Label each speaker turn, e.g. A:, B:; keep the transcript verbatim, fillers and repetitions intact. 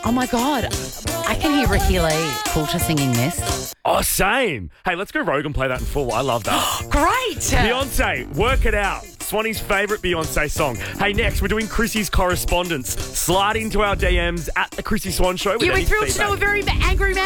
A: Oh, my God. I can hear Ricky Lee Coulter singing this.
B: Oh, same. Hey, let's go Rogue and play that in full. I love that.
A: Great.
B: Beyonce, Work It Out. Swanee's favourite Beyonce song. Hey, next, we're doing Chrissy's correspondence. Slide into our D Ms at the Chrissy Swan Show. With
A: You'll be
B: any
A: thrilled to
B: feedback.
A: know a very angry man